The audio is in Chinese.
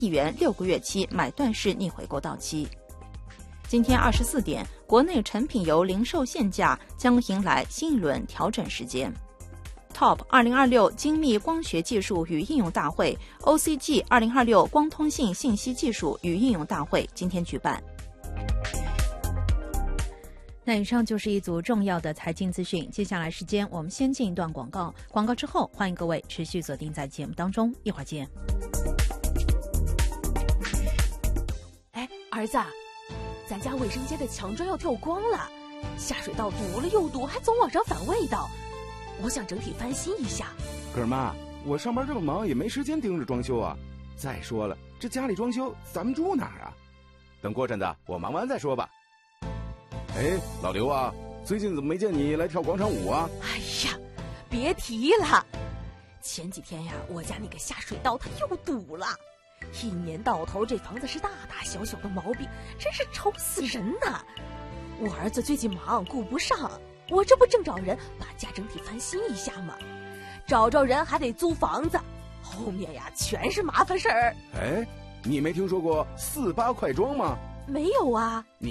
亿元6个月期买断式逆回购到期。今天24点，国内成品油零售限价将迎来新一轮调整时间。TOP 2026精密光学技术与应用大会 OCG 2026光通信信息技术与应用大会今天举办。那以上就是一组重要的财经资讯，接下来时间我们先进一段广告，广告之后欢迎各位持续锁定在节目当中，一会儿见。 哎，儿子，咱家卫生间的墙砖要跳光了，下水道堵了又堵，还总往上反味道，我想整体翻新一下。 可是妈，我上班这么忙，也没时间盯着装修啊。再说了，这家里装修，咱们住哪儿啊？等过阵子我忙完再说吧。哎，老刘啊，最近怎么没见你来跳广场舞啊？ 哎呀，别提了，前几天呀，我家那个下水道它又堵了，一年到头这房子是大大小小的毛病，真是愁死人呐。我儿子最近忙顾不上，我这不正找人把家整体翻新一下吗？找人还得租房子，后面呀全是麻烦事儿。 哎，你没听说过48快装吗？ 没有啊。